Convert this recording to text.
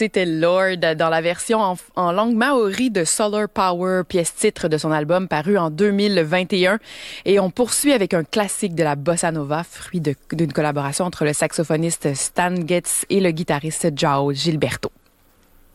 C'était Lord dans la version en langue maori de Solar Power, pièce titre de son album paru en 2021. Et on poursuit avec un classique de la bossa nova, fruit d'une collaboration entre le saxophoniste Stan Getz et le guitariste João Gilberto.